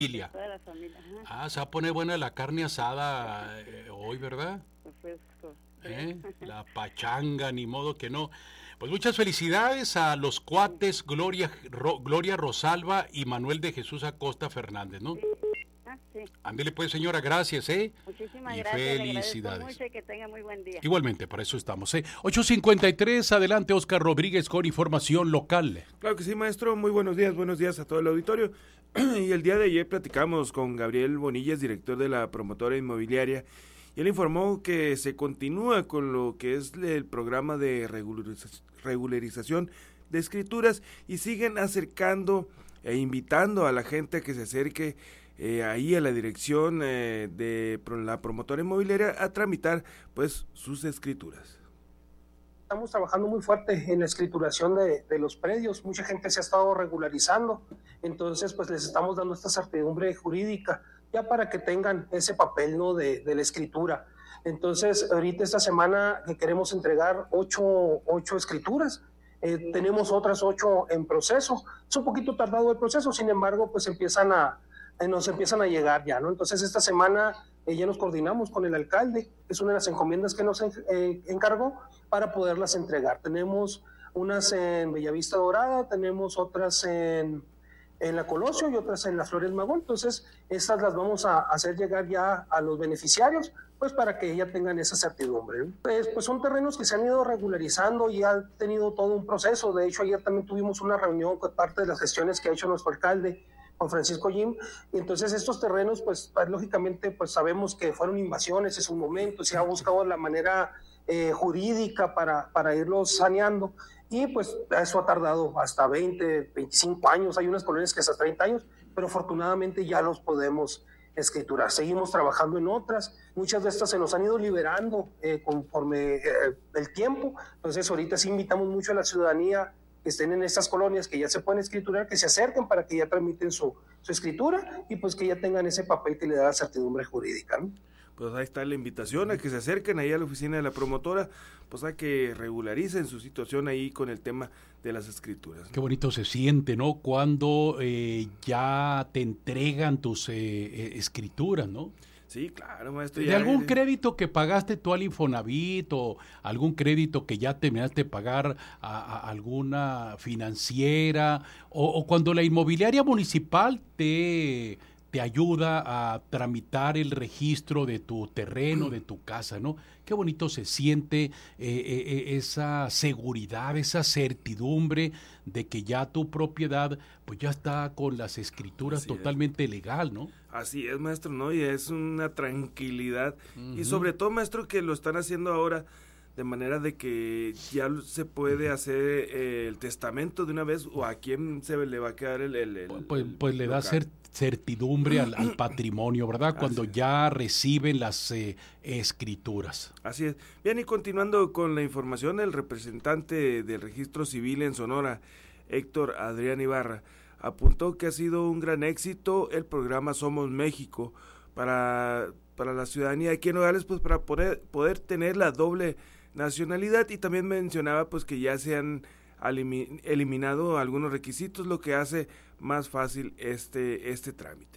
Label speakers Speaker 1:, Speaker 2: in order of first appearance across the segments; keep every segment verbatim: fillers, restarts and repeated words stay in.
Speaker 1: familia.
Speaker 2: Toda la familia. Ajá.
Speaker 1: Ah, se va a poner buena la carne asada eh, hoy, ¿verdad?
Speaker 2: Pues,
Speaker 1: ¿Eh? La pachanga, ni modo que no. Pues muchas felicidades a los cuates Gloria, Ro, Gloria Rosalba y Manuel de Jesús Acosta Fernández, ¿no?
Speaker 2: Sí. Ah, sí.
Speaker 1: Ándele pues, señora, gracias, ¿eh?
Speaker 2: Muchísimas
Speaker 1: y
Speaker 2: gracias,
Speaker 1: felicidades.
Speaker 2: mucho y que tenga muy buen día.
Speaker 1: Igualmente, para eso estamos, ¿eh? ocho cincuenta y tres, adelante Oscar Rodríguez con información local.
Speaker 3: Claro que sí, maestro, muy buenos días, buenos días a todo el auditorio. Y el día de ayer platicamos con Gabriel Bonillas, director de la promotora inmobiliaria, y él informó que se continúa con lo que es el programa de regularización, regularización de escrituras y siguen acercando e invitando a la gente a que se acerque eh, ahí a la dirección eh, de la promotora inmobiliaria a tramitar pues sus escrituras.
Speaker 4: Estamos trabajando muy fuerte en la escrituración de, de los predios, mucha gente se ha estado regularizando, entonces pues les estamos dando esta certidumbre jurídica, ya para que tengan ese papel, ¿no?, de, de la escritura. Entonces ahorita esta semana que queremos entregar ocho, ocho escrituras, eh, tenemos otras ocho en proceso, es un poquito tardado el proceso, sin embargo pues empiezan a, eh, nos empiezan a llegar ya, ¿no? Entonces esta semana eh, ya nos coordinamos con el alcalde, es una de las encomiendas que nos eh, encargó, para poderlas entregar. Tenemos unas en Bellavista Dorada, tenemos otras en, en la Colosio y otras en la Flores Magón. Entonces, estas las vamos a hacer llegar ya a los beneficiarios, pues para que ya tengan esa certidumbre. Pues, pues son terrenos que se han ido regularizando y han tenido todo un proceso. De hecho, ayer también tuvimos una reunión con parte de las gestiones que ha hecho nuestro alcalde, Juan Francisco Jim, y entonces estos terrenos, pues lógicamente, pues sabemos que fueron invasiones en su momento, se ha buscado la manera Eh, jurídica para, para irlos saneando, y pues eso ha tardado hasta veinte, veinticinco años, hay unas colonias que hasta treinta años, pero afortunadamente ya los podemos escriturar. Seguimos trabajando en otras, muchas de estas se nos han ido liberando eh, conforme eh, el tiempo, entonces ahorita sí invitamos mucho a la ciudadanía que estén en estas colonias que ya se pueden escriturar, que se acerquen para que ya tramiten su, su escritura y pues que ya tengan ese papel que le da la certidumbre jurídica, ¿no?
Speaker 3: Pues ahí está la invitación a que se acerquen ahí a la oficina de la promotora, pues a que regularicen su situación ahí con el tema de las escrituras, ¿no?
Speaker 1: Qué bonito se siente, ¿no? Cuando eh, ya te entregan tus eh, eh, escrituras, ¿no?
Speaker 3: Sí, claro, maestro.
Speaker 1: ¿De
Speaker 3: ya
Speaker 1: algún
Speaker 3: es...
Speaker 1: crédito que pagaste tú al Infonavit o algún crédito que ya terminaste de pagar a, a alguna financiera o, o cuando la inmobiliaria municipal te... te ayuda a tramitar el registro de tu terreno, de tu casa, ¿no? Qué bonito se siente eh, eh, esa seguridad, esa certidumbre de que ya tu propiedad pues ya está con las escrituras. Así totalmente es. Legal, ¿no?
Speaker 3: Así es, maestro, ¿no? Y es una tranquilidad. Uh-huh. Y sobre todo, maestro, que lo están haciendo ahora de manera de que ya se puede hacer eh, el testamento de una vez, o a quién se le va a quedar el... el, el
Speaker 1: pues, pues
Speaker 3: el
Speaker 1: le da cer- certidumbre al, al patrimonio, ¿verdad? Cuando ya reciben las eh, escrituras.
Speaker 3: Así es. Bien, y continuando con la información, el representante del Registro Civil en Sonora, Héctor Adrián Ibarra, apuntó que ha sido un gran éxito el programa Somos México para, para la ciudadanía aquí en Nogales, pues para poder, poder tener la doble nacionalidad, y también mencionaba pues que ya se han eliminado algunos requisitos, lo que hace más fácil este, este trámite.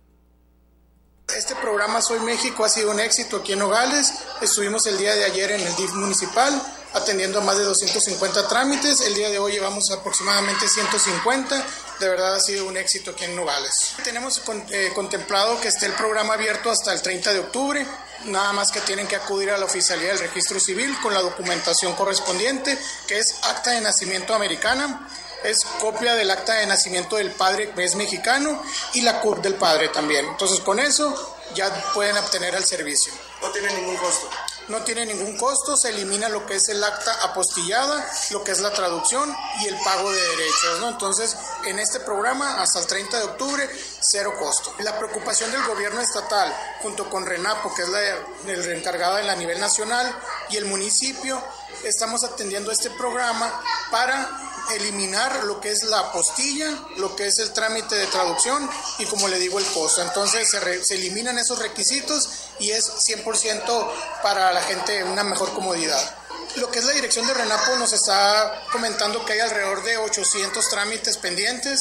Speaker 5: Este programa Soy México ha sido un éxito aquí en Nogales. Estuvimos el día de ayer en el D I F municipal atendiendo a más de doscientos cincuenta trámites. El día de hoy llevamos aproximadamente ciento cincuenta. De verdad ha sido un éxito aquí en Nogales. Tenemos eh, contemplado que esté el programa abierto hasta el treinta de octubre. Nada más que tienen que acudir a la oficialía del Registro Civil con la documentación correspondiente, que es acta de nacimiento americana, es copia del acta de nacimiento del padre, que es mexicano, y la C U R del padre también. Entonces con eso ya pueden obtener el servicio.
Speaker 6: ¿No tiene ningún costo?
Speaker 5: No tiene ningún costo, se elimina lo que es el acta apostillada, lo que es la traducción y el pago de derechos, ¿no? Entonces, en este programa, hasta el treinta de octubre, cero costo. La preocupación del gobierno estatal, junto con RENAPO, que es la, la encargada a nivel nacional, y el municipio, estamos atendiendo este programa para eliminar lo que es la apostilla, lo que es el trámite de traducción y, como le digo, el costo. Entonces se, re, se eliminan esos requisitos y es cien por ciento para la gente una mejor comodidad. Lo que es la dirección de RENAPO nos está comentando que hay alrededor de ochocientos trámites pendientes.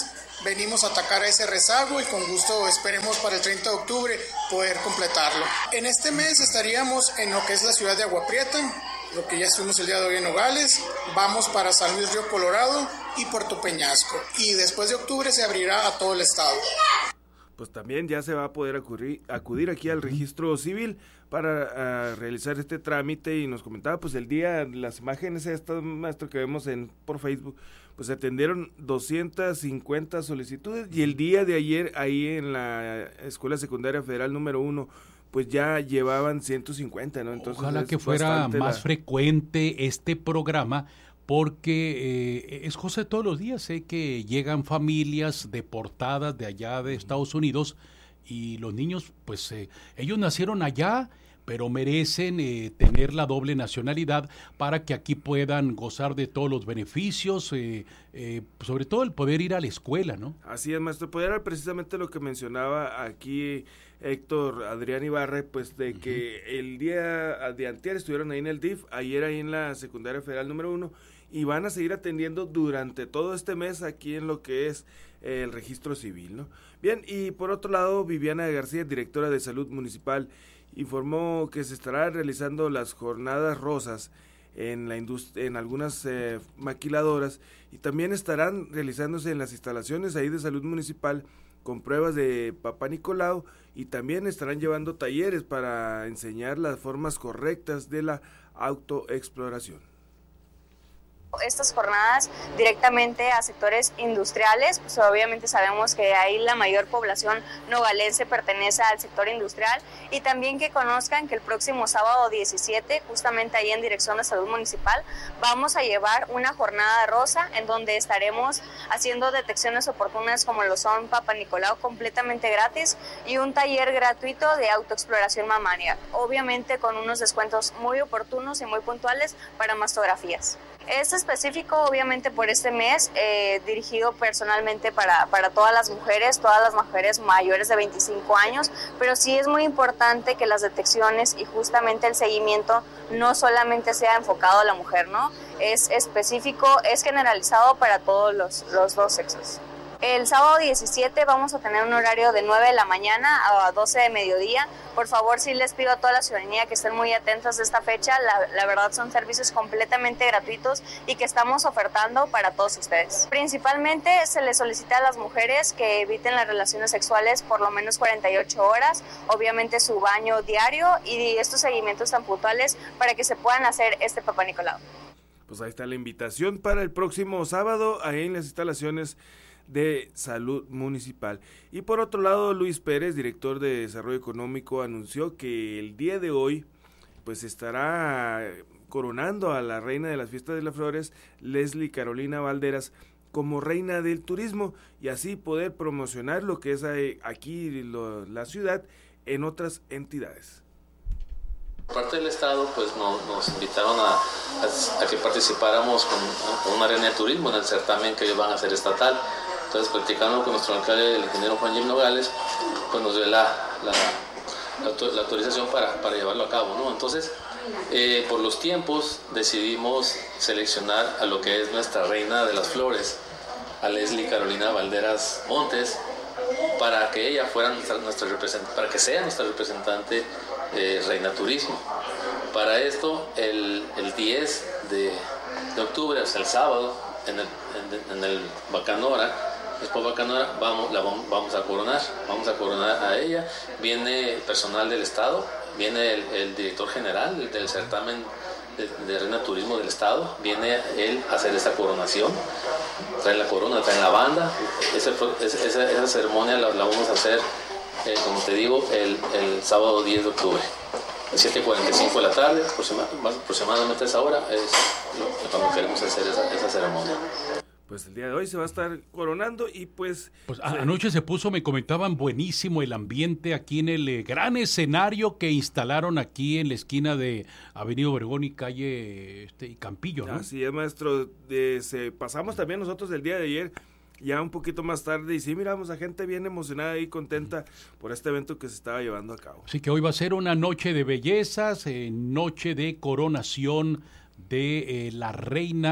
Speaker 5: venimos a atacar a ese rezago y con gusto esperemos para el treinta de octubre poder completarlo. En este mes estaríamos en lo que es la ciudad de Agua Prieta, lo que ya estuvimos el día de hoy en Nogales, vamos para San Luis Río Colorado y Puerto Peñasco, y después de octubre se abrirá a todo el estado.
Speaker 3: Pues también ya se va a poder acudir, acudir aquí al registro civil para uh, realizar este trámite, y nos comentaba pues el día, las imágenes estas, maestro, que vemos en por Facebook, pues atendieron doscientas cincuenta solicitudes, y el día de ayer ahí en la Escuela Secundaria Federal número uno pues ya llevaban ciento cincuenta, ¿no? Entonces
Speaker 1: ojalá que fuera más la... frecuente este programa, porque eh, es cosa de todos los días, sé que llegan familias deportadas de allá de Estados Unidos, y los niños, pues eh, ellos nacieron allá, pero merecen eh, tener la doble nacionalidad para que aquí puedan gozar de todos los beneficios, eh, eh, sobre todo el poder ir a la escuela, ¿no?
Speaker 3: Así es, maestro, pues era precisamente lo que mencionaba aquí Héctor Adrián Ibarra, pues de que uh-huh. el día de antier estuvieron ahí en el D I F, ayer ahí en la Secundaria Federal número uno, y van a seguir atendiendo durante todo este mes aquí en lo que es eh, el registro civil, ¿no? Bien, y por otro lado, Viviana García, directora de Salud Municipal, informó que se estará realizando las jornadas rosas en la indust- en algunas eh, maquiladoras, y también estarán realizándose en las instalaciones ahí de Salud Municipal con pruebas de Papá Nicolau, y también estarán llevando talleres para enseñar las formas correctas de la autoexploración.
Speaker 6: Estas jornadas directamente a sectores industriales, pues obviamente sabemos que ahí la mayor población nogalense pertenece al sector industrial, y también que conozcan que el próximo sábado diecisiete, justamente ahí en Dirección de Salud Municipal, vamos a llevar una jornada rosa en donde estaremos haciendo detecciones oportunas como lo son Papá Nicolau completamente gratis, y un taller gratuito de autoexploración mamaria, obviamente con unos descuentos muy oportunos y muy puntuales para mastografías. Es específico obviamente por este mes, eh, dirigido personalmente para, para todas las mujeres, todas las mujeres mayores de veinticinco años, pero sí es muy importante que las detecciones y justamente el seguimiento no solamente sea enfocado a la mujer, ¿no? Es específico, es generalizado para todos los, los dos sexos. El sábado diecisiete vamos a tener un horario de nueve de la mañana a doce de mediodía. Por favor, sí les pido a toda la ciudadanía que estén muy atentos de esta fecha. La, la verdad son servicios completamente gratuitos y que estamos ofertando para todos ustedes. Principalmente se les solicita a las mujeres que eviten las relaciones sexuales por lo menos cuarenta y ocho horas, obviamente su baño diario y estos seguimientos tan puntuales para que se puedan hacer este Papá Nicolau.
Speaker 3: Pues ahí está la invitación para el próximo sábado ahí en las instalaciones de Salud Municipal. Y por otro lado, Luis Pérez, director de Desarrollo Económico, anunció que el día de hoy pues estará coronando a la reina de las fiestas de las flores, Leslie Carolina Valderas, como reina del turismo, y así poder promocionar lo que es aquí lo, la ciudad en otras entidades.
Speaker 7: Por parte del Estado, pues no, nos invitaron a, a, a que participáramos con, con una reina de turismo en el certamen que ellos van a hacer estatal. Entonces, platicando con nuestro alcalde, el ingeniero Juan Jim Nogales, pues nos dio la, la, la, la autorización para, para llevarlo a cabo, ¿no? Entonces, eh, por los tiempos, decidimos seleccionar a lo que es nuestra reina de las flores, a Leslie Carolina Valderas Montes, para que ella fuera nuestra, nuestra representante, para que sea nuestra representante eh, reina turismo. Para esto, el, el diez de, de octubre, o sea, el sábado, en el, en, en el Bacanora, después Bacanora, vamos, la vamos a coronar, vamos a coronar a ella. Viene personal del Estado, viene el, el director general del certamen de, de Reina Turismo del Estado, viene él a hacer esta coronación, traen la corona, traen la banda. Ese, esa, esa ceremonia la, la vamos a hacer, eh, como te digo, el, el sábado diez de octubre. siete cuarenta y cinco de la tarde, aproximadamente a esa hora, es cuando queremos hacer esa, esa ceremonia.
Speaker 3: Pues el día de hoy se va a estar coronando y pues...
Speaker 1: Pues a, anoche se puso, me comentaban, buenísimo el ambiente aquí en el eh, gran escenario que instalaron aquí en la esquina de Avenida Obregón y calle este, y Campillo, ¿no?
Speaker 3: Así es, maestro. De, se, pasamos también nosotros el día de ayer, ya un poquito más tarde, y sí miramos a gente bien emocionada y contenta por este evento que se estaba llevando a cabo.
Speaker 1: Así que hoy va a ser una noche de bellezas, eh, noche de coronación de eh, la reina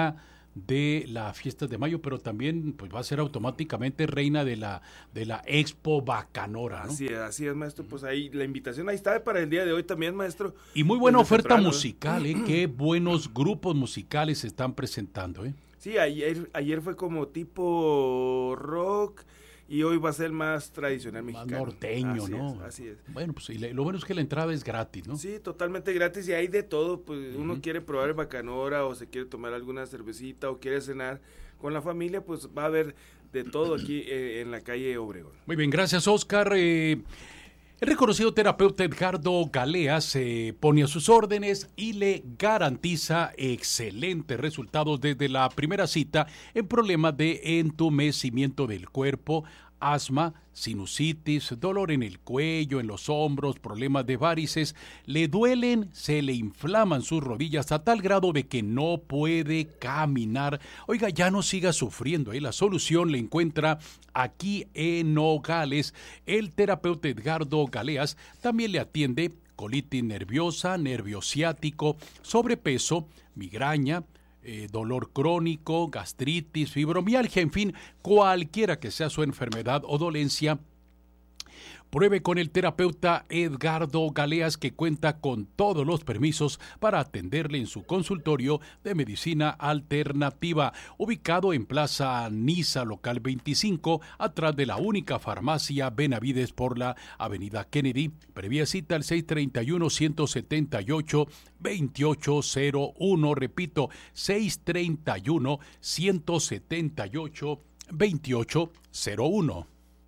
Speaker 1: de la fiesta de mayo, pero también pues va a ser automáticamente reina de la de la Expo Bacanora, ¿no?
Speaker 3: Así es, así es, maestro. Pues ahí la invitación ahí está para el día de hoy también, maestro.
Speaker 1: Y muy buena
Speaker 3: Desde
Speaker 1: oferta
Speaker 3: temprano,
Speaker 1: musical, ¿eh? Qué buenos grupos musicales se están presentando, ¿eh?
Speaker 3: Sí, ayer, ayer fue como tipo rock y hoy va a ser más tradicional
Speaker 1: Más
Speaker 3: mexicano.
Speaker 1: norteño,
Speaker 3: así
Speaker 1: ¿no?
Speaker 3: Es, así es.
Speaker 1: Bueno, pues y le, lo bueno es que la entrada es gratis, ¿no?
Speaker 3: Sí, totalmente gratis y hay de todo, pues
Speaker 1: Uh-huh.
Speaker 3: uno quiere probar el bacanora o se quiere tomar alguna cervecita o quiere cenar con la familia, pues va a haber de todo aquí eh, en la calle Obregón.
Speaker 1: Muy bien, gracias, Oscar. Eh, el reconocido terapeuta Edgardo Galea se pone a sus órdenes y le garantiza excelentes resultados desde la primera cita en problemas de entumecimiento del cuerpo, asma, sinusitis, dolor en el cuello, en los hombros, problemas de varices, le duelen, se le inflaman sus rodillas a tal grado de que no puede caminar. Oiga, ya no siga sufriendo, ¿eh? La solución la encuentra aquí en Nogales. El terapeuta Edgardo Galeas también le atiende colitis nerviosa, nervio ciático, sobrepeso, migraña, Eh, dolor crónico, gastritis, fibromialgia, en fin, cualquiera que sea su enfermedad o dolencia. Pruebe con el terapeuta Edgardo Galeas, que cuenta con todos los permisos para atenderle en su consultorio de medicina alternativa, ubicado en Plaza Niza, local veinticinco, atrás de la única farmacia Benavides por la avenida Kennedy. Previa cita al seis treinta y uno, ciento setenta y ocho, veintiocho cero uno. Repito, seis treinta y uno, ciento setenta y ocho, veintiocho cero uno.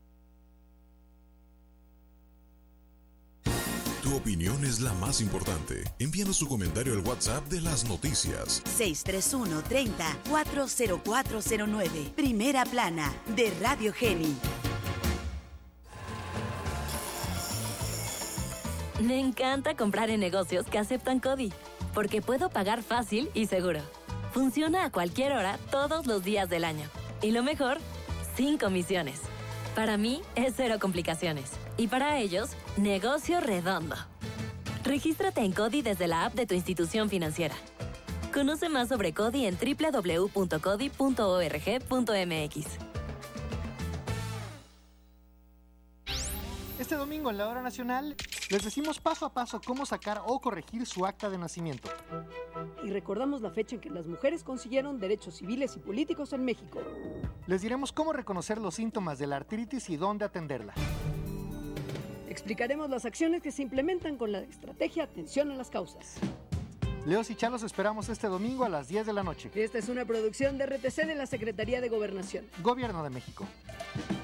Speaker 8: Tu opinión es la más importante. Envíanos tu comentario al WhatsApp de las noticias.
Speaker 9: seis tres uno, treinta, cuatro cero cuatro cero nueve. Primera plana de Radio Geni.
Speaker 10: Me encanta comprar en negocios que aceptan CODI, porque puedo pagar fácil y seguro. Funciona a cualquier hora, todos los días del año. Y lo mejor, sin comisiones. Para mí es cero complicaciones. Y para ellos, negocio redondo. Regístrate en CODI desde la app de tu institución financiera. Conoce más sobre CODI en doble u doble u doble u punto codi punto org punto m x.
Speaker 11: Este domingo en la Hora Nacional les decimos paso a paso cómo sacar o corregir su acta de nacimiento.
Speaker 12: Y recordamos la fecha en que las mujeres consiguieron derechos civiles y políticos en México.
Speaker 11: Les diremos cómo reconocer los síntomas de la artritis y dónde atenderla.
Speaker 12: Explicaremos las acciones que se implementan con la estrategia Atención a las Causas.
Speaker 11: Leos y Chalos esperamos este domingo a las diez de la noche.
Speaker 12: Esta es una producción de R T C de la Secretaría de Gobernación.
Speaker 11: Gobierno de México.